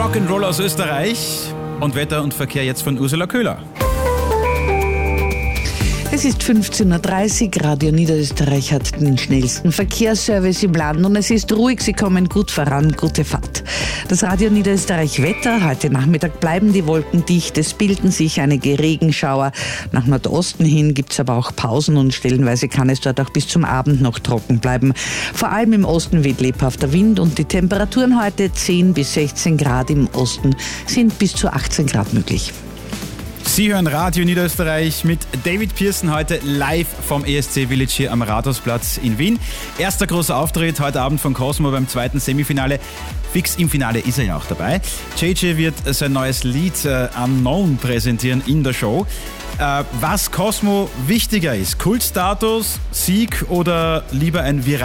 Rock'n'Roll aus Österreich und Wetter und Verkehr jetzt von Ursula Köhler. Es ist 15.30 Uhr, Radio Niederösterreich hat den schnellsten Verkehrsservice im Land und es ist ruhig, Sie kommen gut voran, gute Fahrt. Das Radio Niederösterreich Wetter, heute Nachmittag bleiben die Wolken dicht, es bilden sich einige Regenschauer. Nach Nordosten hin gibt es aber auch Pausen und stellenweise kann es dort auch bis zum Abend noch trocken bleiben. Vor allem im Osten weht lebhafter Wind und die Temperaturen heute 10 bis 16 Grad, im Osten sind bis zu 18 Grad möglich. Sie hören Radio Niederösterreich mit David Pearson heute live vom ESC Village hier am Rathausplatz in Wien. Erster großer Auftritt heute Abend von Cosmo beim zweiten Semifinale. Fix im Finale ist er ja auch dabei. JJ wird sein neues Lied Unknown präsentieren in der Show. Was Cosmo wichtiger ist, Kultstatus, Sieg oder lieber ein